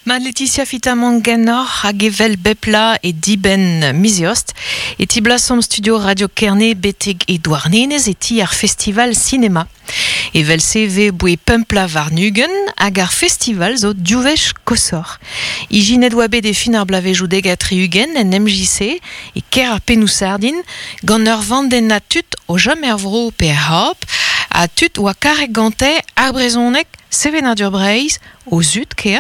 Ma Laetitia Fitamanganor hag evel bepla e diben miziost et ti blasom studio Radio Kerne beteg e douarnenez et ti ar festival cinéma. Evel CV boue Pempla Varnugen hag ar festival zo duvech kosor. Iginet oa bet e fin ar blavejou deg Hugen en MJC e ker ar penousardin gant ur vanden a tut o jom vro pe hop a tut oa karek gante ar brezonek sevenadur breiz o zut ker.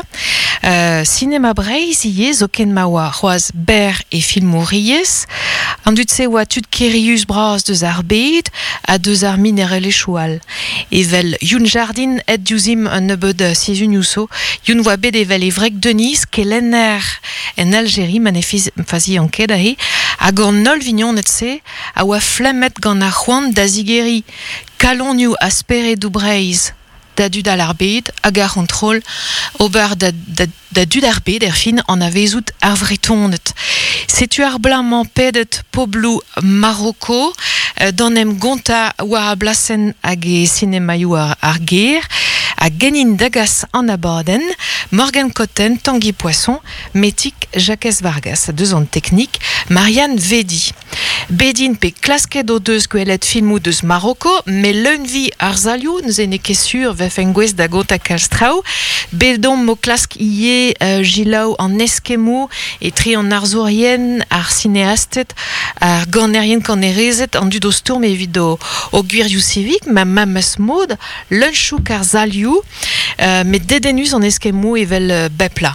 Cinéma breiz ie zo ken ma oa c'hoaz ber e filmo riez an dut se oa tut kerius bras deus ar bet a deus ar minerel e choual. Evel youn jardin et diouzim un nebeud siezun youso youn oa bet evel e vrek Denis kelenner en Algérie fazi anket a he a gant nol vignon et se a oa flemmet gant ar c'hoant da zigeri kalon you aspere du breiz da dud al arbed hag ar control ober da dud arbed fin an a vezout ar vretonnet. Setu ar blamant pedet poblou Marocco dan em gonta oa a blasen hag e cinémaioù ar ger a genin dagas an abaden Morgan Cotten, Tanguy Poisson, Metik Jacques Vargas, deus an teknik Marianne Vedi. Bedin pe klasket o deus gwelet filmou deus Marocco, me leunvi ar zalioù, neus ene ket sur vef en gwez da gonta kalstrao, bedon mo klask ie gilaou an eskemou e tri an arzourien ar cinéastet ar ganerien kanerezet an dud o stourm evit o gwirioù civik, ma mames mod, leunchouk ar zalioù, met dedenus an eskemou evel bepla.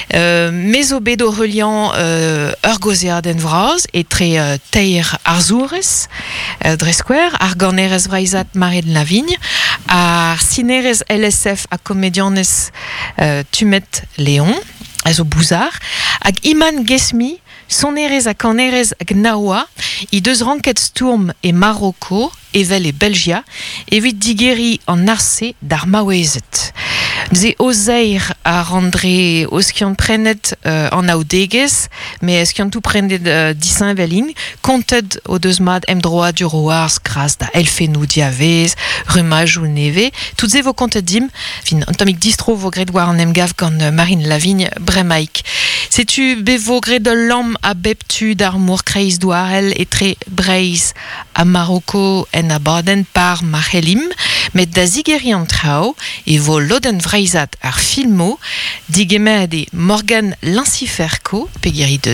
Mezo bedo reliant ur gozea den vraz et tre teir arzourez dreskwer ar ganerez vraizat Marie de Lavigne ar cinerez LSF a komedianez Tumet Léon zo bouzar hag Iman Gesmi sonerez a kanerez gnaoa i deus ranket stourm e Marocco evel e Belgia evit digeri an arse d'ar maouezet. Ze ozeir a rendre oskiant prenet an aoudegez, me eskiant tout prenet disin velin, konted o deus mad emdroa du roars gras da elfenou diavez, rumaj ou neve, tout ze vo konted dim, fin antomik distro vo gred war an emgav gant Marine Lavigne bremaik. Setu be vo gred lam a beptu d'ar mour kreiz douarel et tre breiz a Marocco en a baden par Machelim, met da zigeri an trao e vo loden vreizat ar filmo digemed e Morgan Lanciferco, pegerideus.